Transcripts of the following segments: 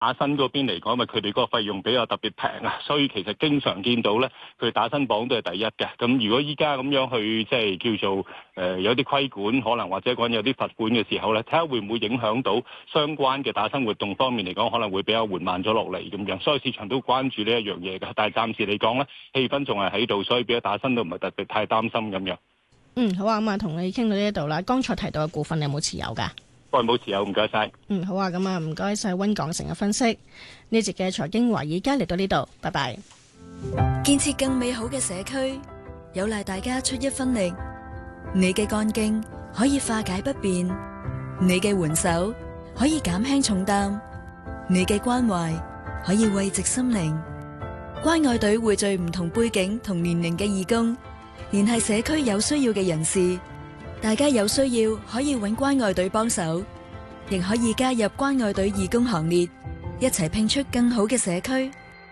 打新嗰邊嚟講，咪佢哋嗰個費用比較特別平啊，所以其實經常見到咧，佢打新榜都係第一嘅。咁如果依家咁樣去即係叫做有啲規管，可能或者講有啲罰款嘅時候咧，睇下會唔會影響到相關嘅打新活動方面嚟講，可能會比較緩慢咗落嚟咁樣。所以市場都關注呢一樣嘢嘅，但係暫時嚟講咧，氣氛仲係喺度，所以比較打新都唔係特別太擔心咁樣。 好啊，咁啊，同你傾到呢一度啦。剛才提到嘅股份，你有冇持有㗎？ 我冇持有，唔該晒。 好啊，咁啊，唔該晒溫港城嘅分析。呢節嘅財經華爾街嚟到呢度，拜拜。 建設更美好嘅社區，有賴大家出一分力。你嘅幹勁可以化解不便，你嘅援手可以減輕重擔，你嘅關懷可以慰藉心靈。關愛隊匯聚唔同背景同年齡嘅義工，聯繫社區有需要嘅人士。大家有需要可以揾關愛隊幫手，亦可以加入關愛隊義工行列，一齊拼出更好嘅社區。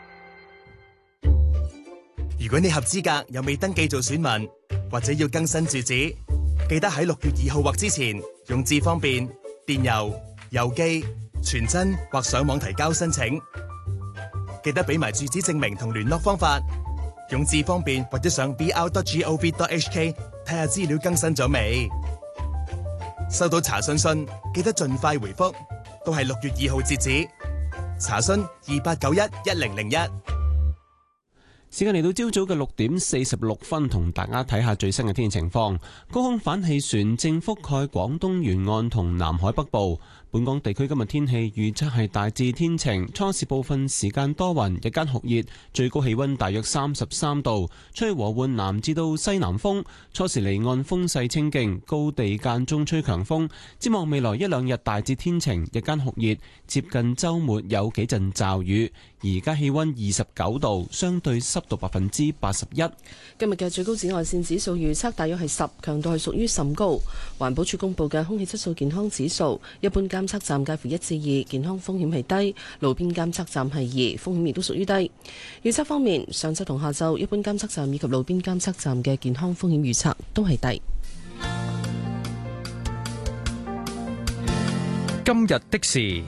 如果你合資格又未登記做選民，或者要更新住址，記得喺6月2號或之前用智方便、電郵、郵寄、傳真或上網提交申請。記得俾埋住址證明同聯絡方法，用智方便或者上 br.gov.hk 睇下資料更新咗未？收到查詢信記得盡快回覆，都係6月2號截止。查詢28911001。 時間嚟到朝早嘅6:46，同大家睇下最新嘅天氣情況。高空反氣旋正覆蓋廣東沿岸同南海北部。本港地區今日天氣預測係大致天晴，初時部分時間多雲，日間酷熱，最高氣溫大約33度，吹和緩南至到西南風，初時離岸風勢清勁，高地間中吹強風。展望未來一兩日大致天晴，日間酷熱，接近週末有幾陣驟雨。而家氣溫29度，相對濕度81%。 今日嘅最高紫外線指數預測大約係10，強度係屬於甚高。環保署公布嘅空氣質素健康指數，一般監測站介乎1至2，健康風險係低；路邊監測站係2，風險亦都屬於低。預測方面，上晝同下晝一般監測站以及路邊監測站嘅健康風險預測都係低。 今日的事。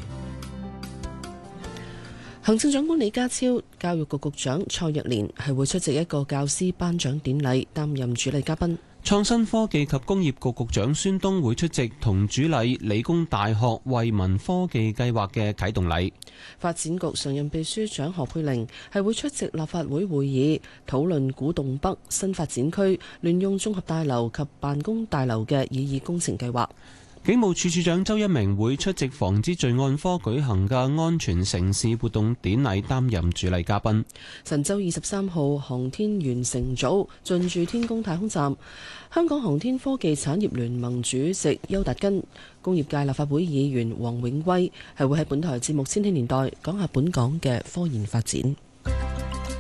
行政長官李家超、教育局局長蔡若蓮係會出席一個教師頒獎典禮，擔任主禮嘉賓。 創新科技及工業局局長孫東會出席同主禮理工大學惠民科技計劃嘅啟動禮。 發展局常任秘書長何佩玲係會出席立法會會議，討論古洞北新發展區聯用綜合大樓及辦公大樓嘅擬議工程計劃。 警務處處長周一鳴會出席防止罪案科舉行嘅安全城市活動典禮，擔任主禮嘉賓。 神舟23號航天員乘組進駐天宮太空站，香港航天科技產業聯盟主席邱達根、工業界立法會議員黃永威係會喺本台節目《千禧年代》講下本港嘅科研發展。